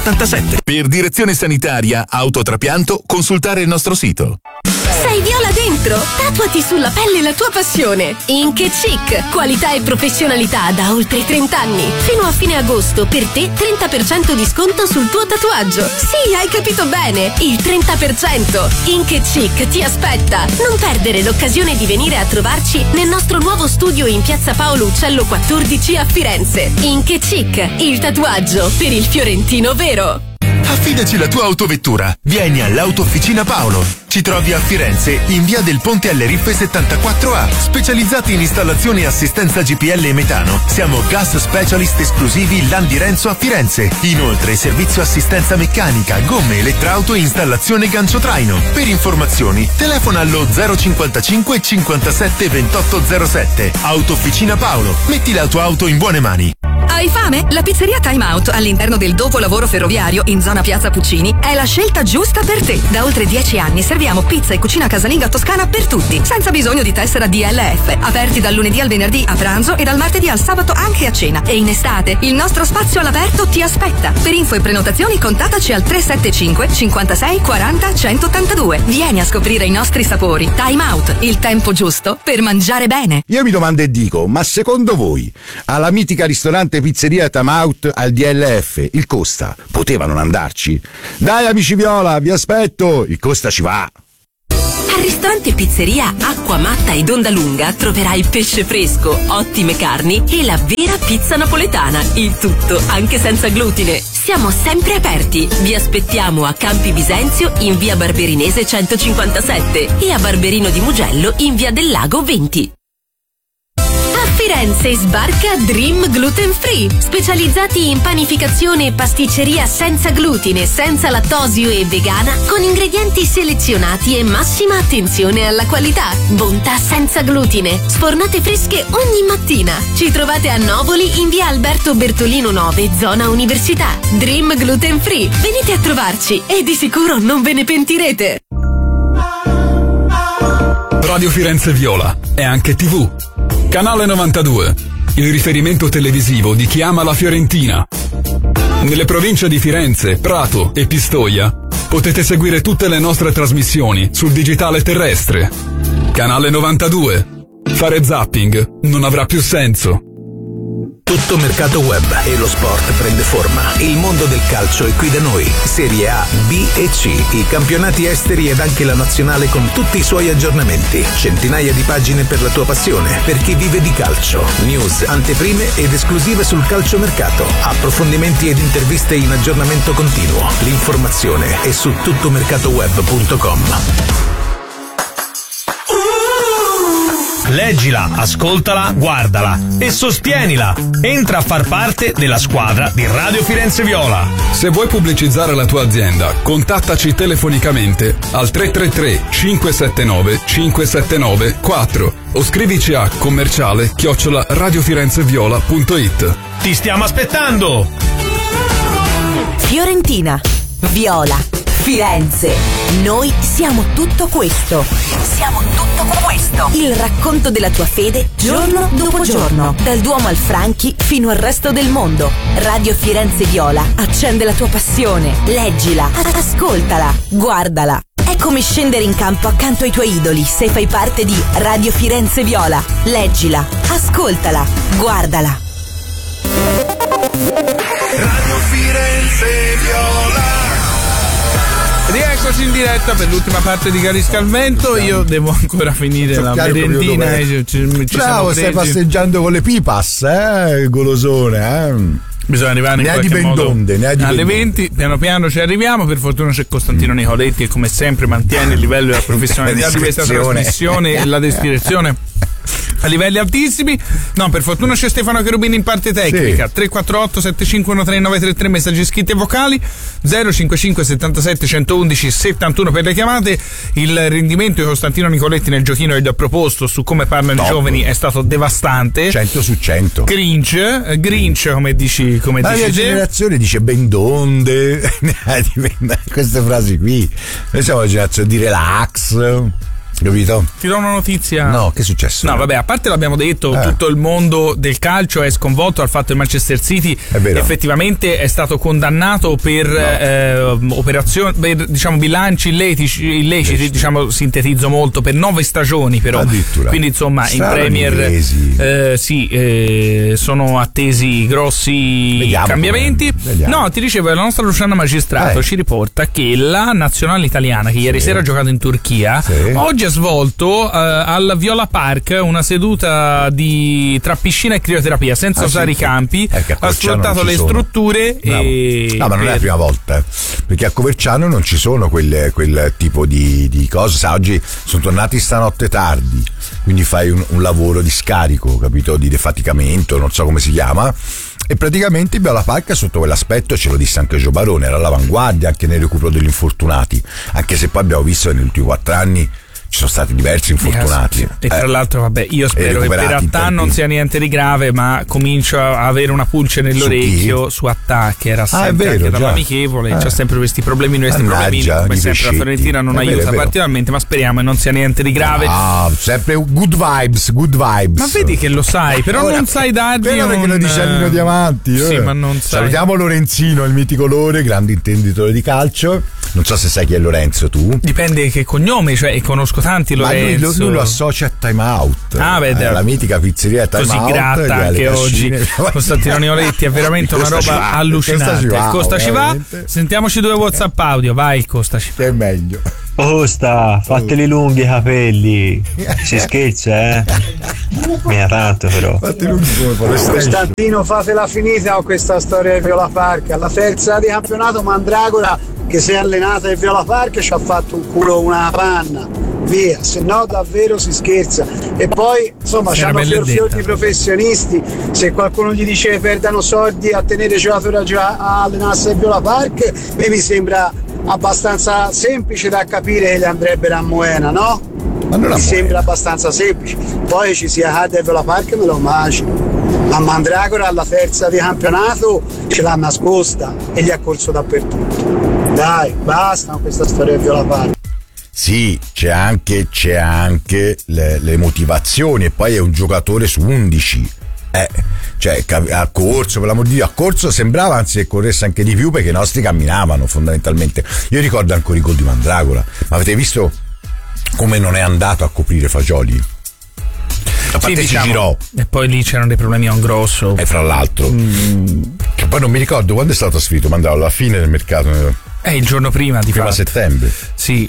87. Per direzione sanitaria, autotrapianto, consultare il nostro sito. Sei Viola dentro? Tatuati sulla pelle la tua passione. Ink & Chic, qualità e professionalità da oltre 30 anni. Fino a fine agosto, per te 30% di sconto sul tuo tatuaggio. Sì, hai capito bene, il 30%. Ink & Chic ti aspetta. Non perdere l'occasione di venire a trovarci nel nostro nuovo studio in Piazza Paolo Uccello 14 a Firenze. Ink & Chic, il tatuaggio per il fiorentino vero. Affidaci la tua autovettura. Vieni all'Autofficina Paolo. Ci trovi a Firenze, in via del Ponte alle Riffe 74A. Specializzati in installazione e assistenza GPL e metano. Siamo gas specialist esclusivi Landi Renzo a Firenze. Inoltre servizio assistenza meccanica, gomme, elettrauto e installazione gancio traino. Per informazioni telefona allo 055 57 2807. Autofficina Paolo. Metti la tua auto in buone mani. Hai fame? La pizzeria Time Out all'interno del dopolavoro ferroviario in zona Piazza Puccini è la scelta giusta per te. Da oltre 10 anni serviamo pizza e cucina casalinga toscana per tutti, senza bisogno di tessera DLF. Aperti dal lunedì al venerdì a pranzo e dal martedì al sabato anche a cena. E in estate il nostro spazio all'aperto ti aspetta. Per info e prenotazioni contattaci al 375 56 40 182. Vieni a scoprire i nostri sapori. Time Out, il tempo giusto per mangiare bene. Io mi domando e dico, ma secondo voi alla mitica ristorante pizzeria Time Out al DLF il Costa poteva non andarci? Dai amici Viola, vi aspetto, il Costa ci va. Al ristorante pizzeria Acqua Matta ed Onda Lunga troverai pesce fresco, ottime carni e la vera pizza napoletana. Il tutto anche senza glutine. Siamo sempre aperti. Vi aspettiamo a Campi Bisenzio in via Barberinese 157 e a Barberino di Mugello in via del Lago 20. A Firenze sbarca Dream Gluten Free, specializzati in panificazione e pasticceria senza glutine, senza lattosio e vegana, con ingredienti selezionati e massima attenzione alla qualità. Bontà senza glutine, sfornate fresche ogni mattina. Ci trovate a Novoli in via Alberto Bertolino 9, zona Università. Dream Gluten Free, venite a trovarci e di sicuro non ve ne pentirete. Radio Firenze Viola è anche TV. Canale 92, il riferimento televisivo di chi ama la Fiorentina. Nelle province di Firenze, Prato e Pistoia potete seguire tutte le nostre trasmissioni sul digitale terrestre. Canale 92. Fare zapping non avrà più senso. Tutto mercato web e lo sport prende forma. Il mondo del calcio è qui da noi. Serie A, B e C, i campionati esteri ed anche la nazionale con tutti i suoi aggiornamenti. Centinaia di pagine per la tua passione, per chi vive di calcio. News, anteprime ed esclusive sul calciomercato. Approfondimenti ed interviste in aggiornamento continuo. L'informazione è su tuttomercatoweb.com. Leggila, ascoltala, guardala e sostienila. Entra a far parte della squadra di Radio Firenze Viola. Se vuoi pubblicizzare la tua azienda, contattaci telefonicamente al 333 579 579 4 o scrivici a commerciale@radiofirenzeviola.it. Ti stiamo aspettando! Fiorentina, Viola, Firenze. Noi siamo tutto questo. Siamo tutto questo. Il racconto della tua fede giorno dopo giorno. Dal Duomo al Franchi fino al resto del mondo. Radio Firenze Viola accende la tua passione. Leggila, ascoltala, guardala. È come scendere in campo accanto ai tuoi idoli se fai parte di Radio Firenze Viola. Leggila, ascoltala, guardala. Radio Firenze Viola. Rieccoci in diretta per l'ultima parte di Carisca al Vento. Io devo ancora finire la merendina. Bravo, stai passeggiando con le pipas, golosone, Bisogna arrivare ne hai di bendonde, alle 20, piano piano ci arriviamo. Per fortuna c'è Costantino Nicoletti che come sempre mantiene il livello della professionalità di questa trasmissione e la descrizione a livelli altissimi. No, per fortuna c'è Stefano Cherubini in parte tecnica. 348 7513 933 messaggi scritti e vocali, 055 77 111 71 per le chiamate. Il rendimento di Costantino Nicoletti nel giochino che gli ho proposto su come parlano i giovani è stato devastante, 100 su 100. Grinch come dici, come la dici mia generazione dice bendonde queste frasi qui. Noi siamo la generazione di relax. Capito? Ti do una notizia. No, che è successo? No, vabbè, a parte l'abbiamo detto, tutto il mondo del calcio è sconvolto al fatto che il Manchester City effettivamente è stato condannato per operazioni, per, diciamo, bilanci illeciti, diciamo, sintetizzo molto, per 9 stagioni però. Quindi insomma in Premier sono attesi grossi cambiamenti. No, ti dicevo, la nostra Luciana Magistrato ci riporta che la nazionale italiana, che ieri sera ha giocato in Turchia, oggi ha svolto al Viola Park una seduta tra piscina e crioterapia senza usare i campi, ha sfruttato le strutture no, ma non è la prima volta, perché a Coverciano non ci sono quel tipo di cose. Sa, oggi sono tornati stanotte tardi, quindi fai un lavoro di scarico, capito, di defaticamento, non so come si chiama, e praticamente il Viola Park sotto quell'aspetto, ce lo disse anche Gio Barone, era all'avanguardia anche nel recupero degli infortunati, anche se poi abbiamo visto che negli ultimi 4 anni ci sono stati diversi infortunati. E tra l'altro, vabbè, io spero che per Attà non sia niente di grave, ma comincio a avere una pulce nell'orecchio su Attà, che era sempre anche dall'amichevole, c'ha sempre questi problemi, come sempre la Fiorentina non aiuta particolarmente, ma speriamo che non sia niente di grave. Sempre good vibes. Ma vedi che lo sai, però non sai dargli perché lo dice Nino Diamanti. Sì, ma non sai. Salutiamo Lorenzino, il mitico Lore, grande intenditore di calcio. Non so se sai chi è Lorenzo, tu? Dipende che cognome, cioè conosco tanti Lorenzo. Ma lui lo associa a Time Out. La mitica pizzeria Time così Out. Così gratta anche oggi Costantino Nioletti, è veramente una roba allucinante. Il Costa ci va. Sentiamoci 2 WhatsApp audio, vai il Costa ci va. Che è meglio. Fateli lunghi i capelli. Si scherza, mi ha tanto però. Costantino, fatela finita con questa storia di Viola Park. Alla terza di campionato Mandragora, che si è allenata in Viola Park, ci ha fatto un culo una panna, via, se no davvero si scherza. E poi insomma c'hanno fior di professionisti, se qualcuno gli dice che perdano soldi a tenere giocatori a allenarsi in Viola Park, mi sembra abbastanza semplice da capire che gli andrebbero a Moena, no? Mi sembra abbastanza semplice. Poi ci sia Hard e Viola Park, me lo immagino. Ma Mandragora alla terza di campionato ce l'ha nascosta e gli ha corso dappertutto. Dai, basta con questa storia di Viola Park. Sì, c'è anche le motivazioni, e poi è un giocatore su 11. Cioè ha corso, per l'amor di Dio, sembrava anzi che corresse anche di più, perché i nostri camminavano fondamentalmente. Io ricordo ancora i gol di Mandragora, ma avete visto come non è andato a coprire Fagioli? A parte si girò, e poi lì c'erano dei problemi a un grosso, e fra l'altro che poi non mi ricordo quando è stato trasferito Mandragora, alla fine del mercato. Il giorno prima di settembre. Sì,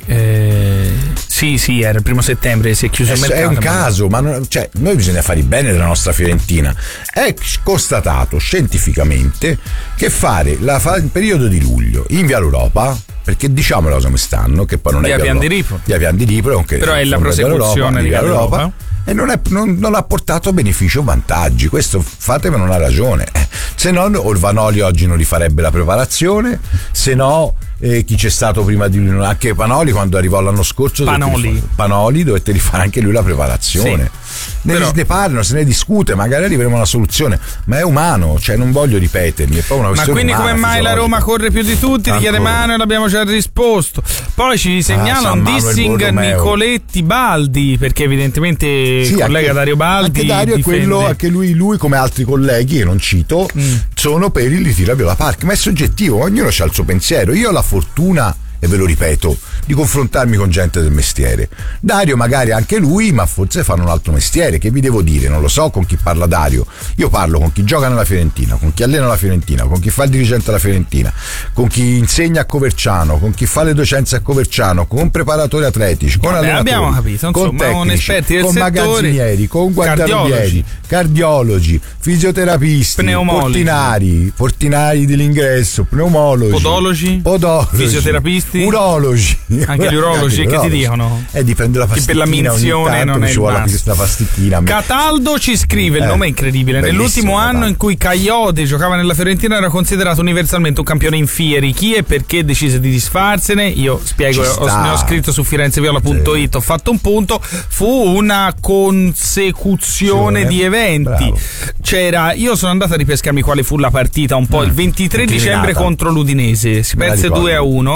era il 1 settembre, si è chiuso il mercato. È un caso, ma noi bisogna fare bene della nostra Fiorentina. È constatato scientificamente che fare il periodo di luglio in Via Europa, perché diciamolo come stanno, che poi non è Via Pian di Ripolo, però è la prosecuzione di Via Europa. E non ha portato beneficio o vantaggi. Questo fatemi, non ha ragione. Se no Vanoli oggi non rifarebbe la preparazione, se no chi c'è stato prima di lui, anche Panoli quando arrivò l'anno scorso, Panoli dovette rifare anche lui la preparazione. Ne parlano, se ne discute, magari arriveremo a una soluzione, ma è umano, cioè non voglio ripetermi, è proprio una questione. Ma quindi umana, come mai la Roma corre più di tutti? Ti chiede Mano e l'abbiamo già risposto. Poi ci segnala un dissing Nicoletti Baldi, perché evidentemente il collega Dario Baldi, anche Dario è quello, anche lui come altri colleghi che non cito sono per il ritiro a Viola Park, ma è soggettivo, ognuno ha il suo pensiero. Io ho la fortuna, e ve lo ripeto, di confrontarmi con gente del mestiere. Dario magari anche lui, ma forse fanno un altro mestiere, che vi devo dire, non lo so con chi parla Dario. Io parlo con chi gioca nella Fiorentina, con chi allena la Fiorentina, con chi fa il dirigente alla Fiorentina, con chi insegna a Coverciano, con chi fa le docenze a Coverciano, con preparatori atletici, con allenatori, abbiamo capito, insomma, con tecnici, con esperti del con settore, magazzinieri, con guardarobieri, cardiologi, fisioterapisti, portinari dell'ingresso, pneumologi, podologi, fisioterapisti, urologi, anche gli urologi che ti dicono dipende la che per la minzione non è il massimo. Cataldo ci scrive, il nome è incredibile, nell'ultimo anno in cui Caiote giocava nella Fiorentina era considerato universalmente un campione in fieri. Chi e perché decise di disfarsene? Io spiego, ne ho scritto su firenzeviola.it, ho fatto un punto, fu una consecuzione di eventi. Io sono andato a ripescarmi quale fu la partita un po', il 23 dicembre contro l'Udinese si perse 2-1 e Caiote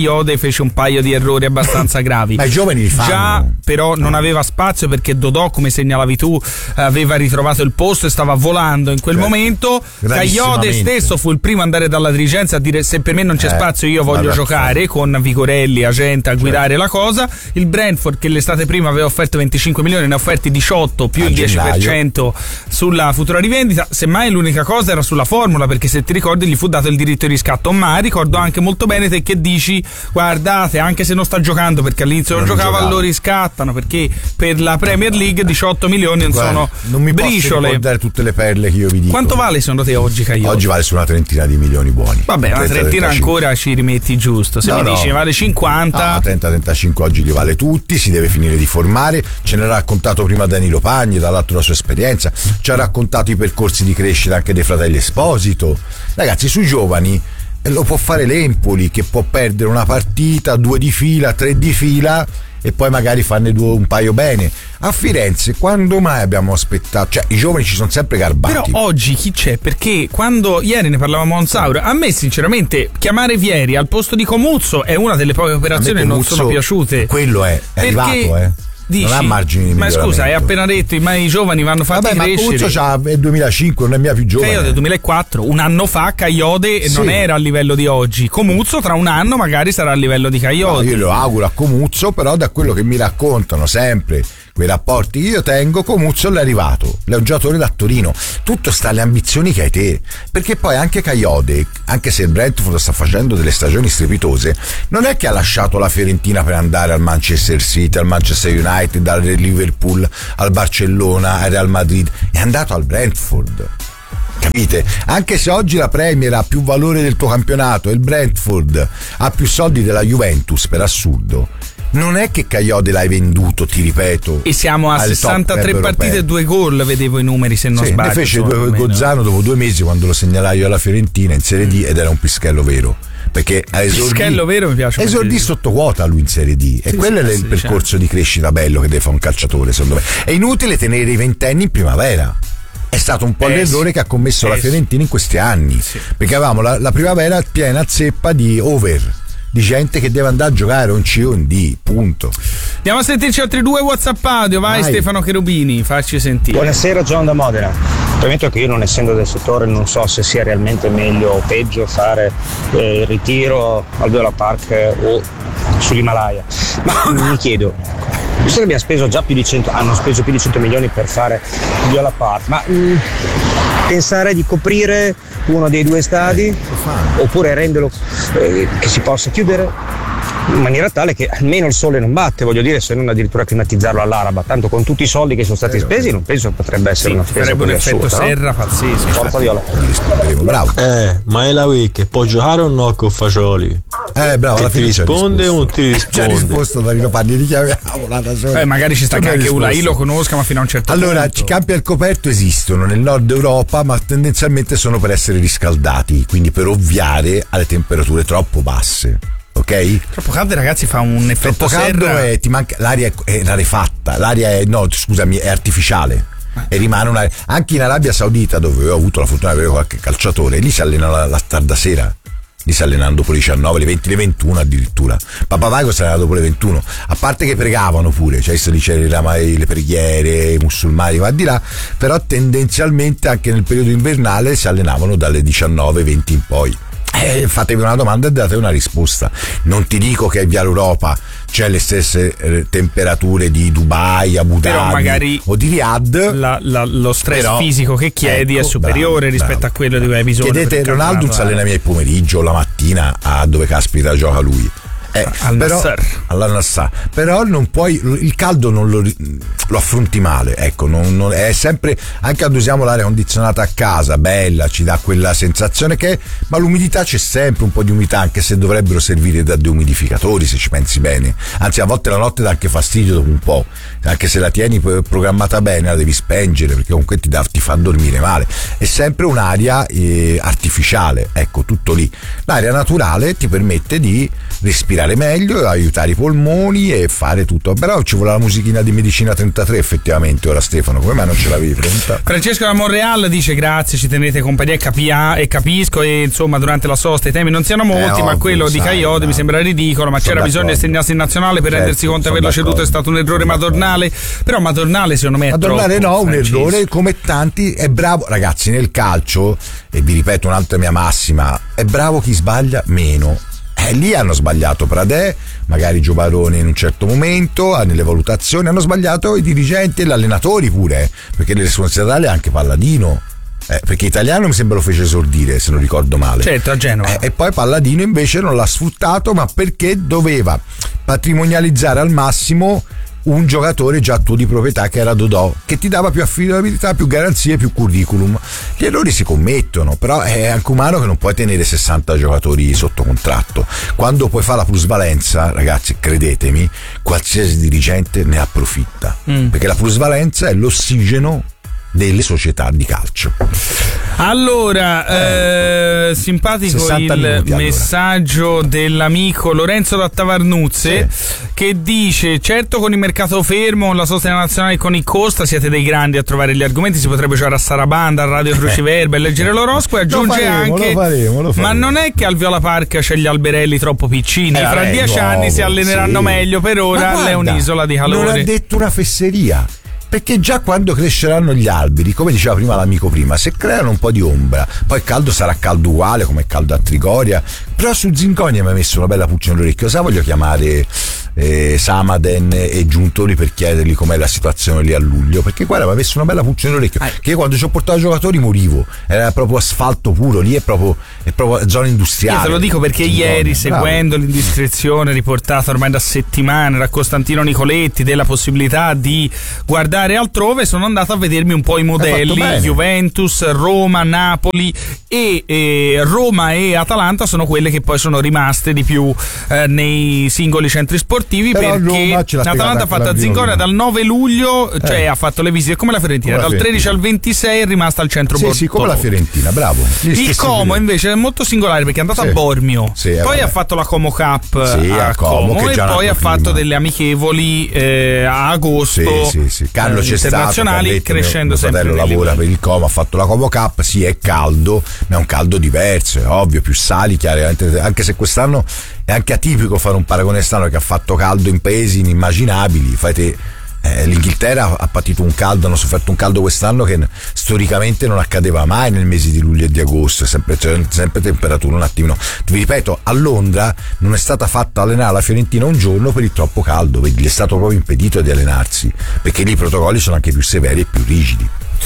Kayode fece un paio di errori abbastanza gravi. Ma i giovani li fanno. Già, però non aveva spazio perché Dodò, come segnalavi tu, aveva ritrovato il posto e stava volando in quel momento. Kayode stesso fu il primo ad andare dalla dirigenza a dire: se per me non c'è spazio io voglio giocare, con Vigorelli, agente, a guidare la cosa. Il Brentford, che l'estate prima aveva offerto 25 milioni, ne ha offerti 18 più il 10% sulla futura rivendita. Semmai l'unica cosa era sulla formula, perché se ti ricordi gli fu dato il diritto di riscatto, ma ricordo anche molto bene te che dici: guardate, anche se non sta giocando, perché all'inizio non giocava, lo riscattano, perché per la Premier League 18 milioni non sono non mi briciole. Posso ricordare tutte le perle che io vi dico. Quanto vale secondo te oggi Kayode? Oggi vale su una trentina di milioni buoni. Vabbè, una trentina ancora ci rimetti giusto. Se mi dici vale 50, 30-35 oggi li vale tutti. Si deve finire di formare. Ce ne ha raccontato prima Danilo Pagni, dall'altro la sua esperienza, ci ha raccontato i percorsi di crescita anche dei fratelli Esposito. Ragazzi, sui giovani lo può fare l'Empoli, che può perdere una partita, 2 di fila, 3 di fila, e poi magari farne un paio bene. A Firenze quando mai abbiamo aspettato? Cioè, i giovani ci sono sempre garbati. Però oggi chi c'è? Perché quando ieri ne parlavamo a Monsauro, a me sinceramente chiamare Vieri al posto di Comuzzo è una delle poche operazioni che non sono piaciute. Quello è arrivato, Dici, non ha margini di miglioramento. Ma scusa, hai appena detto i giovani vanno fatti crescere. Ma Comuzzo c'ha il 2005, non è mia più giovane. Kayode del 2004, un anno fa Kayode non era a livello di oggi. Comuzzo tra un anno magari sarà a livello di Kayode. No, io lo auguro a Comuzzo, però da quello che mi raccontano sempre quei rapporti che io tengo, Comuzzo è arrivato, è un giocatore da Torino. Tutto sta alle ambizioni che hai te, perché poi anche Kayode, anche se il Brentford sta facendo delle stagioni strepitose, non è che ha lasciato la Fiorentina per andare al Manchester City, al Manchester United, al Liverpool, al Barcellona, al Real Madrid, è andato al Brentford. Capite? Anche se oggi la Premier ha più valore del tuo campionato e il Brentford ha più soldi della Juventus, per assurdo, non è che Kayode l'hai venduto, ti ripeto. E siamo a 63 partite e 2 gol, vedevo i numeri se non sbaglio. Ne fece 2 con Gozzano dopo 2 mesi, quando lo segnalai io alla Fiorentina in Serie D, ed era un pischello vero. Perché pischello vero mi piace. Esordì sotto quota lui in Serie D, e quello è il percorso di crescita bello che deve fare un calciatore, secondo me. È inutile tenere i ventenni in primavera. È stato un po' l'errore che ha commesso la Fiorentina in questi anni, perché avevamo la primavera piena zeppa di over, di gente che deve andare a giocare un C o un D, punto. Andiamo a sentirci altri 2 WhatsApp audio. Vai Stefano Cherubini, facci sentire. Buonasera, John da Modena. Premetto che io, non essendo del settore, non so se sia realmente meglio o peggio fare il ritiro al Viola Park o sull'Himalaya, ma mi chiedo, visto che abbiamo speso già hanno speso più di 100 milioni per fare il Viola Park, ma pensare di coprire uno dei 2 stadi oppure renderlo che si possa chiudere in maniera tale che almeno il sole non batte, voglio dire, se non addirittura climatizzarlo all'araba, tanto con tutti i soldi che sono stati spesi non penso potrebbe essere una spesa sarebbe un effetto serra pazzesco. Forza Viola. Bravo. Ma è la week, può giocare o no con Fagioli? Bravo, che ti risponde o non ti risponde? C'è risposto Danilo Pagni, richiamiamo da sola. Magari ci sta che anche Ulai lo conosca, ma fino a un certo punto. Allora, i campi al coperto esistono nel nord Europa, ma tendenzialmente sono per essere riscaldati, quindi per ovviare alle temperature troppo basse. Ok? Troppo caldo, ragazzi, fa un effetto caldo serra. e ti manca, l'aria è rarefatta, è artificiale. E rimane anche in Arabia Saudita, dove ho avuto la fortuna di avere qualche calciatore, lì si allena la tarda sera. Lì si allenano dopo le 19, le 20, le 21 addirittura. Papavago si allena dopo le 21. A parte che pregavano pure, cioè lì c'erano le preghiere, i musulmani qua di là, però tendenzialmente anche nel periodo invernale si allenavano dalle 19, 20 in poi. Fatevi una domanda e date una risposta. Non ti dico che via l'Europa c'è le stesse temperature di Dubai, Abu Dhabi magari o di Riyadh, lo stress fisico che chiedi è superiore rispetto a quello di cui hai bisogno. Chiedete Ronaldo un allenamento il pomeriggio o la mattina a dove caspita gioca lui. Al-Nassr. Però non puoi, il caldo non lo affronti male, ecco, non è sempre, anche quando usiamo l'aria condizionata a casa, bella, ci dà quella sensazione ma l'umidità c'è sempre, un po' di umidità, anche se dovrebbero servire da deumidificatori, se ci pensi bene. Anzi, a volte la notte dà anche fastidio dopo un po', anche se la tieni programmata bene la devi spengere, perché comunque ti fa dormire male. È sempre un'aria artificiale, ecco, tutto lì. L'aria naturale ti permette di respirare respirare meglio, aiutare i polmoni e fare tutto. Però ci vuole la musichina di Medicina 33 effettivamente. Ora Stefano, come mai non ce l'avevi pronta? Francesco da Monreal dice grazie, ci tenete compagnia e capisco, e insomma durante la sosta i temi non siano molti, ma quello di Coyote mi sembra ridicolo, ma c'era bisogno di segnarsi in nazionale per rendersi conto che averlo ceduto è stato un errore madornale. Però madornale secondo me è madornale troppo, un errore come tanti. È bravo, ragazzi, nel calcio, e vi ripeto un'altra mia massima, è bravo chi sbaglia meno. Lì hanno sbagliato Pradè, magari Giovarone in un certo momento, nelle valutazioni hanno sbagliato i dirigenti e gli allenatori pure, perché le responsabilità è anche Palladino. Perché Italiano mi sembra lo fece esordire, se non ricordo male. Certo, a Genova. E poi Palladino invece non l'ha sfruttato, ma perché doveva patrimonializzare al massimo un giocatore già tuo di proprietà, che era Dodò, che ti dava più affidabilità, più garanzie, più curriculum. Gli errori si commettono, però è anche umano che non puoi tenere 60 giocatori sotto contratto. Quando poi fa la plusvalenza, ragazzi, credetemi, qualsiasi dirigente ne approfitta, perché la plusvalenza è l'ossigeno delle società di calcio. Allora, simpatico il messaggio dell'amico Lorenzo da Tavarnuzze, che dice: certo, con il mercato fermo, la sosta nazionale con il Costa siete dei grandi a trovare gli argomenti, si potrebbe giocare a Sarabanda, a Radio Cruciverba e leggere l'oroscopo, e aggiunge lo faremo. Ma non è che al Viola Park c'è gli alberelli troppo piccini, fra 10 anni si alleneranno meglio, per ora è un'isola di calore. Non ha detto una fesseria, perché già quando cresceranno gli alberi, come diceva prima l'amico prima, se creano un po' di ombra, poi il caldo sarà caldo uguale come è caldo a Trigoria. Però su Zinconia mi ha messo una bella puccia nell'orecchio. Voglio chiamare Samaden e Giuntoli per chiedergli com'è la situazione lì a luglio, perché guarda, mi ha messo una bella puccia nell'orecchio, che io quando ci ho portato i giocatori morivo, era proprio asfalto puro, lì è proprio zona industriale. Io te lo dico perché ieri, seguendo l'indiscrezione riportata ormai da settimane da Costantino Nicoletti della possibilità di guardare altrove, sono andato a vedermi un po' i modelli. Juventus, Roma, Napoli e Roma e Atalanta sono quelle che poi sono rimaste di più nei singoli centri sportivi. Però perché l'Atalanta ha fatto a Zingonia dal 9 luglio, cioè ha fatto le visite come la Fiorentina, dal 13 al 26 è rimasta al centro Bortolo. Sì, come la Fiorentina, bravo. Il Como invece è molto singolare perché è andato a Bormio, poi ha fatto la Como Cup a Como e poi ha fatto delle amichevoli a agosto. Carlo c'è internazionali, stato, crescendo sempre. Mio fratello lavora per il Como, ha fatto la Como Cup, è caldo, ma è un caldo diverso, è ovvio, più sali chiaramente, anche se quest'anno è anche atipico fare un paragone quest'anno, che ha fatto caldo in paesi inimmaginabili. L'Inghilterra ha patito un caldo, hanno sofferto un caldo quest'anno che storicamente non accadeva mai nel mese di luglio e di agosto, sempre temperature un attimino. Vi ripeto, a Londra non è stata fatta allenare la Fiorentina un giorno per il troppo caldo, gli è stato proprio impedito di allenarsi, perché lì i protocolli sono anche più severi e più rigidi.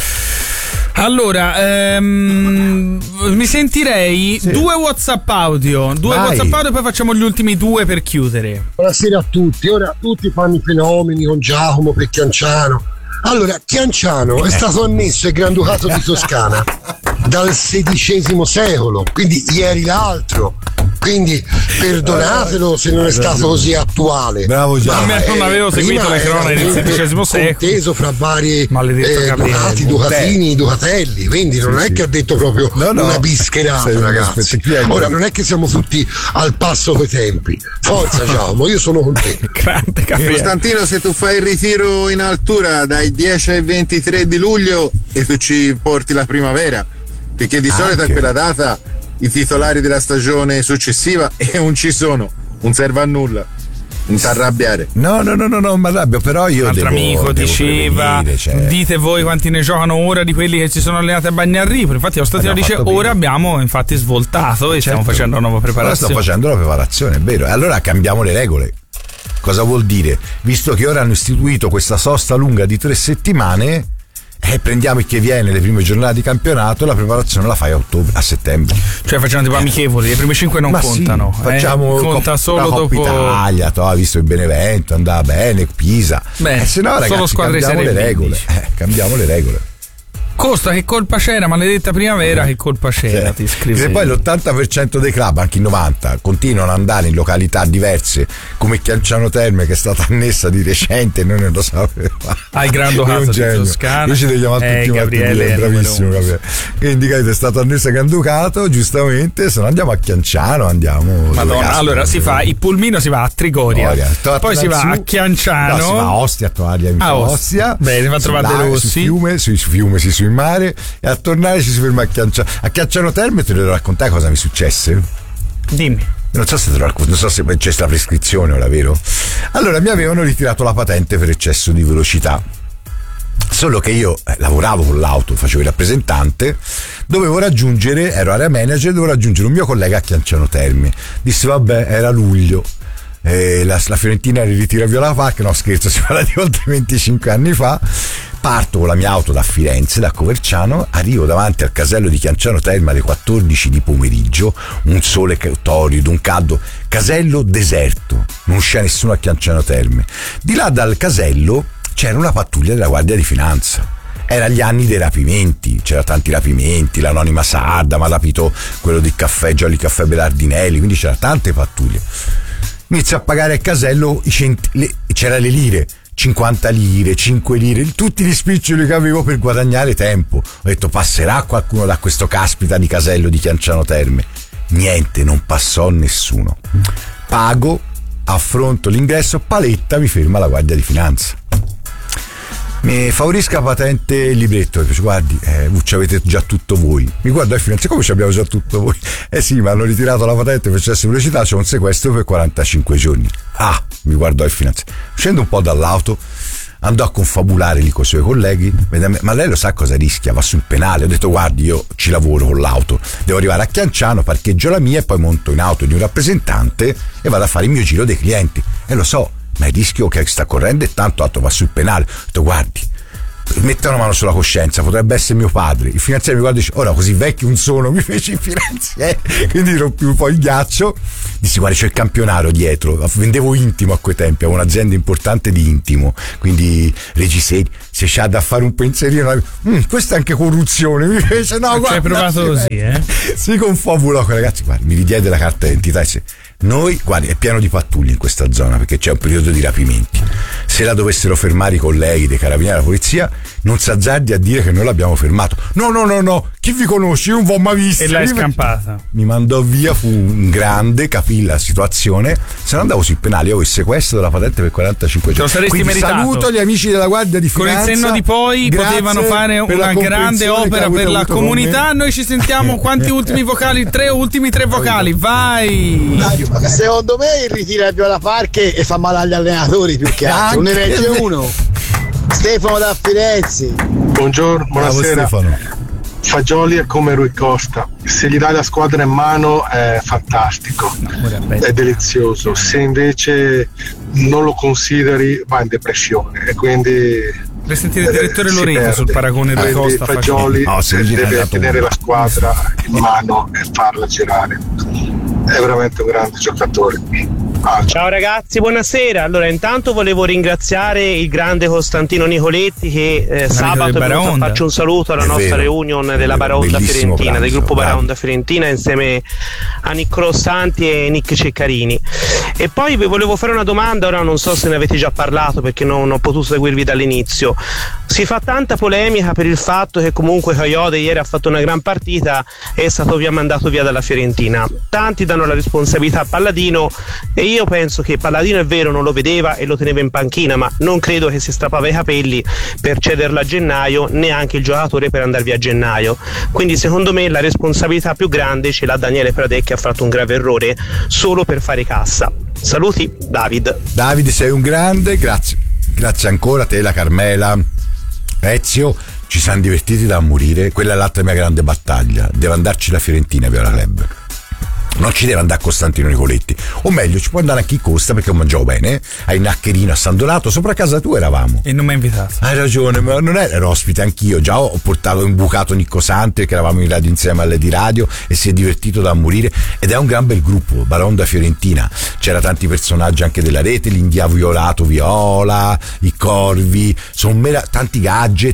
Allora, mi sentirei due WhatsApp audio e poi facciamo gli ultimi due per chiudere. Buonasera a tutti. Ora tutti fanno i fenomeni con Giacomo per Chianciano. Allora, Chianciano è stato annesso al Granducato di Toscana dal XVI secolo, quindi ieri l'altro. Quindi perdonatelo se non è stato così attuale. Bravo Giacomo. Non avevo seguito le cronache del XVI secolo. Conteso fra vari Ducati, Ducatini, Ducatelli. Quindi non è che ha detto proprio una bischerata, ragazzi. Ora non è che siamo tutti al passo coi tempi. Forza Giacomo, io sono con te. Grande Costantino, se tu fai il ritiro in altura dai 10 ai 23 di luglio e tu ci porti la primavera, perché di solito a quella data i titolari della stagione successiva e non ci sono, non serve a nulla, non ti arrabbiare. No, mi arrabbio, però io un altro amico diceva dite voi quanti ne giocano ora di quelli che si sono allenati a Bagnarripo. Infatti Costantino dice ora abbiamo infatti svoltato e stiamo facendo una nuova preparazione. Sto facendo la preparazione, è vero. E allora cambiamo le regole. Cosa vuol dire? Visto che ora hanno istituito questa sosta lunga di 3 settimane, prendiamo il che viene le prime giornate di campionato, la preparazione la fai a settembre. Cioè facciamo tipo amichevoli, le prime 5 non contano. Facciamo conta solo Coppa dopo Italia, ha visto il Benevento, andava bene, Pisa. Se no, ragazzi, solo squadre cambiamo le regole. Cambiamo le regole. Costa, che colpa c'era, maledetta primavera, che colpa c'era, ti scrive. E poi l'80% dei club, anche il 90%, continuano ad andare in località diverse, come Chianciano Terme, che è stata annessa di recente, noi non lo sapevamo. Al Granducato di Toscana. Io ci devo chiamare tutti Gabriele, bravissimo Gabriele. Quindi è stato annesso a Granducato, giustamente, se no andiamo a Chianciano, andiamo. Madonna, allora si fa il pulmino, si va a Trigoria, poi si va a Chianciano, si va a Ostia, a trovare Ostia. Bene, va a trovare De Rossi. Sui fiume, sul mare, e a tornare ci si ferma a Chianciano. A Chianciano Terme te lo devo raccontare cosa mi successe? Dimmi. Non so se te lo racconto, non so se c'è sta prescrizione ora, vero? Allora mi avevano ritirato la patente per eccesso di velocità. Solo che io lavoravo con l'auto, facevo il rappresentante, ero area manager, dovevo raggiungere un mio collega a Chianciano Terme. Disse vabbè, era luglio, la Fiorentina ritira Viola Park, no scherzo, si parla di oltre 25 anni fa. Parto con la mia auto da Firenze, da Coverciano, arrivo davanti al casello di Chianciano Terme alle 14 di pomeriggio, un sole torrido, un caldo, casello deserto, non c'è nessuno a Chianciano Terme. Di là dal casello c'era una pattuglia della Guardia di Finanza. Era gli anni dei rapimenti, c'era tanti rapimenti, l'anonima sarda, ma rapito quello di caffè, Jolly Caffè Belardinelli, quindi c'era tante pattuglie. Inizio a pagare il casello, c'era le lire, 50 lire, 5 lire, tutti gli spiccioli che avevo per guadagnare tempo. Ho detto passerà qualcuno da questo caspita di casello di Chianciano Terme. Niente, non passò nessuno. Pago, affronto l'ingresso, paletta, mi ferma la Guardia di Finanza. Mi favorisca patente il libretto, e dice guardi, ci avete già tutto voi. Mi guardo a Firenze, come ci abbiamo già tutto voi? Sì, ma hanno ritirato la patente per eccesso di velocità, c'è un sequestro per 45 giorni. Mi guardò a Firenze, scendo un po' dall'auto, andò a confabulare lì con i suoi colleghi, ma lei lo sa cosa rischia, va sul penale. Ho detto guardi, io ci lavoro con l'auto, devo arrivare a Chianciano, parcheggio la mia e poi monto in auto di un rappresentante e vado a fare il mio giro dei clienti. E lo so, ma il rischio che sta correndo è tanto alto, va sul penale. Ho detto guardi, metta una mano sulla coscienza, potrebbe essere mio padre. Il finanziario mi guarda e dice ora così vecchio non sono, mi fece il finanziere. Quindi rompi un po' il ghiaccio. Dissi guarda, c'è il campionario dietro, vendevo intimo a quei tempi, avevo un'azienda importante di intimo, quindi regiseri, se c'ha da fare un pensierino, questa è anche corruzione, mi fece no guarda, ci hai provato così, si confabulò con i ragazzi, guarda, mi ridiede la carta d'identità e noi, guardi, è pieno di pattuglie in questa zona perché c'è un periodo di rapimenti. Se la dovessero fermare i colleghi dei carabinieri della polizia, non si azzardi a dire che noi l'abbiamo fermato. No, chi vi conosce? Io non vi ho mai visto. E l'hai scampata. Mi mandò via, fu un grande, capì la situazione. Se no andavo sui penali, io ho il sequestro della patente per 45 giorni. Te lo saresti quindi meritato. Saluto gli amici della Guardia di Finanza. Con il senno di poi potevano fare una grande opera per la comunità. Noi ci sentiamo quanti ultimi vocali? Ultimi tre vocali, vai! Secondo me il ritiro è Viola Park e fa male agli allenatori più che altro. Ne regge uno. Stefano da Firenze. Buongiorno, buonasera. Stefano. Fagioli è come Rui Costa, se gli dai la squadra in mano è fantastico, è delizioso, se invece non lo consideri va in depressione e quindi per sentire il direttore Loreto sul paragone Rui Costa. Fagioli deve tenere la squadra in mano e farla girare, è veramente un grande giocatore. Ciao ragazzi, buonasera. Allora, intanto volevo ringraziare il grande Costantino Nicoletti che sabato è venuto a farci un saluto alla nostra reunion della Baraonda Fiorentina, del gruppo Baraonda Fiorentina, insieme a Niccolò Santi e Nick Ceccarini. E poi vi volevo fare una domanda, ora non so se ne avete già parlato perché non ho potuto seguirvi dall'inizio. Si fa tanta polemica per il fatto che comunque Coyote ieri ha fatto una gran partita e è stato mandato via dalla Fiorentina. Tanti danno la responsabilità a Palladino e io penso che Palladino è vero non lo vedeva e lo teneva in panchina, ma non credo che si strappava i capelli per cederlo a gennaio, neanche il giocatore per andare via a gennaio. Quindi secondo me la responsabilità più grande ce l'ha Daniele Pradè, che ha fatto un grave errore solo per fare cassa. Saluti, David. David, sei un grande, grazie ancora a te, la Carmela, Ezio, ci siamo divertiti da morire. Quella è l'altra mia grande battaglia, deve andarci la Fiorentina Viola Club, non ci deve andare Costantino Nicoletti, o meglio ci può andare a chi costa, perché io mangiavo bene a Naccherino, a San Donato, sopra casa tua eravamo e non mi hai invitato. Hai ragione, ma non ero ospite anch'io, già ho portato in bucato Nicco Santi, che eravamo in radio insieme alle di radio, e si è divertito da morire, ed è un gran bel gruppo Baraonda Fiorentina, c'era tanti personaggi anche della rete, l'India Violato Viola, i Corvi, sono tanti gadget.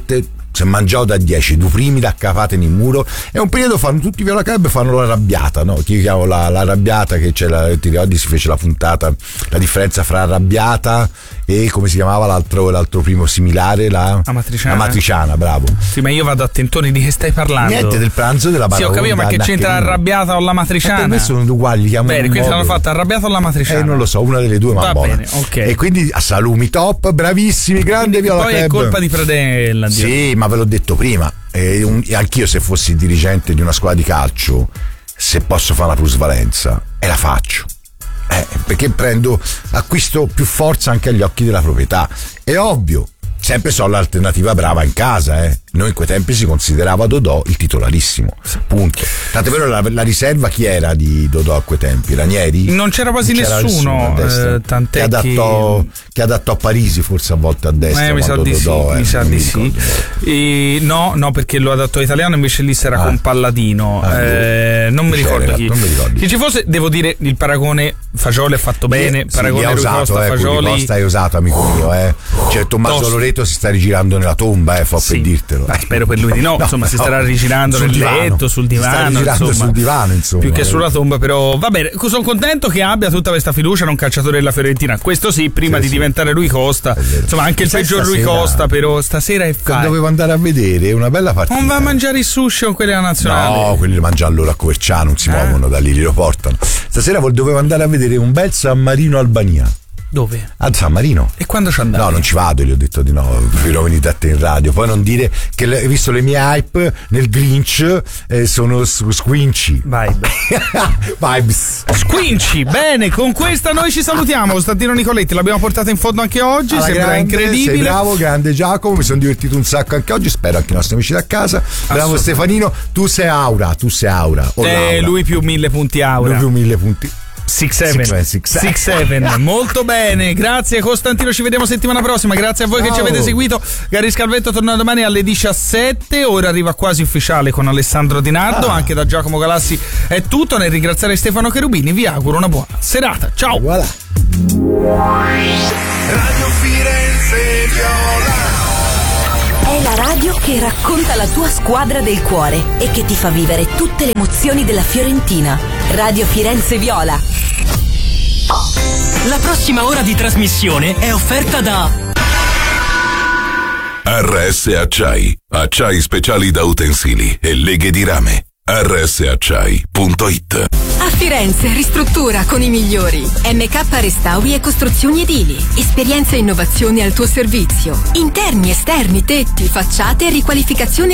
si è mangiato da 10, due primi da capate nel muro, e un periodo fanno tutti Viola Club, fanno l'arrabbiata, no? Ti chiamo l'arrabbiata, che c'è ti ricordi, si fece la puntata, la differenza fra arrabbiata e come si chiamava l'altro primo similare, la matriciana, bravo. Sì, ma io vado a tentoni, di che stai parlando? Niente, del pranzo della Baraonda. Sì, ho capito, ma che c'entra l'arrabbiata o la matriciana? Per me sono uguali, li chiamano. Bene, quindi l'hanno fatta arrabbiata o la matriciana? Non lo so, una delle due, ma va buona. Bene, ok. E quindi a salumi top, bravissimi, grande quindi Viola poi Club. È colpa di Pradella. Sì, ma ve l'ho detto prima. E anch'io, se fossi dirigente di una squadra di calcio, se posso fare la plusvalenza, e la faccio. Perché acquisto più forza anche agli occhi della proprietà. È ovvio, sempre so l'alternativa brava in casa, Noi in quei tempi si considerava Dodò il titolarissimo, punto. Tant'è vero, la riserva chi era di Dodò a quei tempi? Ranieri? Non c'era quasi nessuno, tant'è che adattò a Parisi, forse a volte a destra, mi sa di Dodò, sì, mi sa di sì. No, perché lo adattò italiano, invece lì era con Palladino, non mi ricordo chi. Chi ci fosse, devo dire, il paragone Fagioli è fatto bene, paragone Rui Costa, Fagioli. Costa è usato, amico mio, Cioè Tommaso Loreto si sta rigirando nella tomba, per dirtelo. Spero per lui di no, insomma, si starà rigirando nel letto, sul divano, sul divano, insomma. Più che sulla tomba, però va bene. Sono contento che abbia tutta questa fiducia in un calciatore della Fiorentina. Questo sì, prima di diventare Rui Costa. Insomma, anche il peggior Rui Costa, però stasera è dovevo andare a vedere una bella partita. Non va a mangiare il sushi con quelli della nazionale? No, quelli li mangia allora a Coverciano, non si muovono da lì, li portano. Stasera dovevo andare a vedere un bel San Marino-Albania. Dove? A San Marino. E quando ci andate? No, non ci vado, gli ho detto di no, preferirò venire a te in radio. Poi non dire che hai visto le mie hype nel Grinch, sono squinchy. Vibes. Squinchy, bene, con questa noi ci salutiamo. Costantino Nicoletti l'abbiamo portata in fondo anche oggi, sembra incredibile. Sei bravo, grande Giacomo, mi sono divertito un sacco anche oggi, spero anche i nostri amici da casa. Bravo Stefanino, tu sei Aura. Lui più 1000 punti Aura. Lui più 1000 punti. 6-7 molto bene, grazie Costantino, ci vediamo settimana prossima, grazie a voi che ci avete seguito. Gary Scalvetto torna domani alle 17, ora arriva quasi ufficiale con Alessandro Di Nardo, anche da Giacomo Galassi è tutto. Nel ringraziare Stefano Cherubini vi auguro una buona serata, ciao. Radio Firenze Viola è la radio che racconta la tua squadra del cuore e che ti fa vivere tutte le emozioni della Fiorentina. Radio Firenze Viola. La prossima ora di trasmissione è offerta da RS Acciai, acciai speciali da utensili e leghe di rame. rsacciai.it. A Firenze ristruttura con i migliori. MK Restauri e costruzioni edili. Esperienza e innovazione al tuo servizio. Interni, esterni, tetti, facciate e riqualificazione